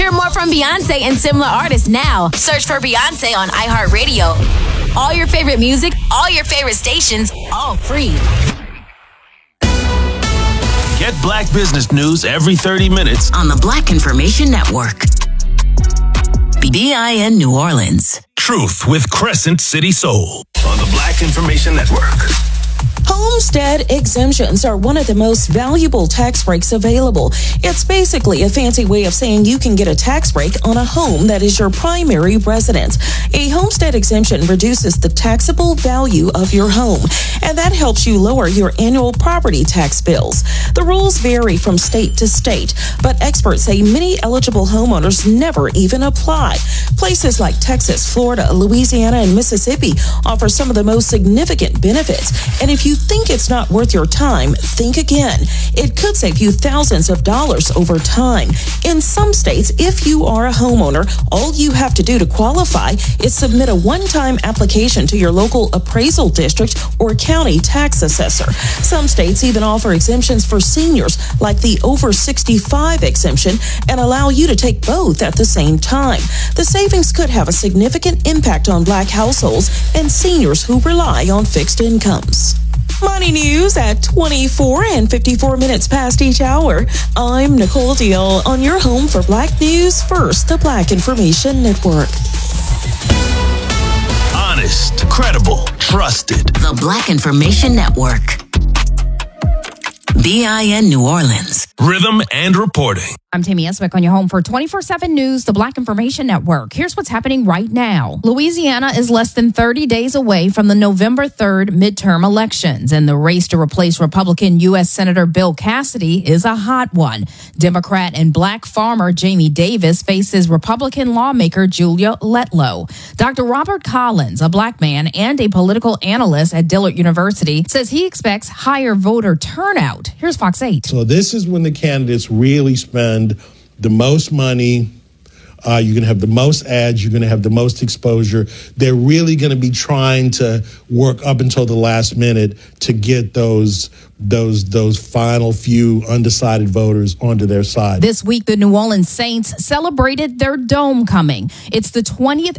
Hear more from Beyonce and similar artists now. Search for Beyonce on iHeartRadio. All your favorite music, all your favorite stations, all free. Get Black business news every 30 minutes on the Black Information Network. BIN New Orleans. Truth with Crescent City Soul on the Black Information Network. Homestead exemptions are one of the most valuable tax breaks available. It's basically a fancy way of saying you can get a tax break on a home that is your primary residence. A homestead exemption reduces the taxable value of your home, and that helps you lower your annual property tax bills. The rules vary from state to state, but experts say many eligible homeowners never even apply. Places like Texas, Florida, Louisiana, and Mississippi offer some of the most significant benefits. And if you think it's not worth your time, think again. It could save you thousands of dollars over time. In some states, if you are a homeowner, all you have to do to qualify is submit a one-time application to your local appraisal district or county tax assessor. Some states even offer exemptions for seniors, like the over 65 exemption, and allow you to take both at the same time. The savings could have a significant impact on Black households and seniors who rely on fixed incomes. Money news at 24 and 54 minutes past each hour. I'm Nicole Deal on your home for Black News First, the Black Information Network. Honest, credible, trusted. The Black Information Network. BIN New Orleans. Rhythm and reporting. I'm Tammy Eswick on your home for 24/7 News, the Black Information Network. Here's what's happening right now. Louisiana is less than 30 days away from the November 3rd midterm elections, and the race to replace Republican U.S. Senator Bill Cassidy is a hot one. Democrat and Black farmer Jamie Davis faces Republican lawmaker Julia Letlow. Dr. Robert Collins, a Black man and a political analyst at Dillard University, says he expects higher voter turnout. Here's Fox 8. So this is when the candidates really spend the most money. You're going to have the most ads. You're going to have the most exposure. They're really going to be trying to work up until the last minute to get those final few undecided voters onto their side. This week, the New Orleans Saints celebrated their dome coming. It's the 20th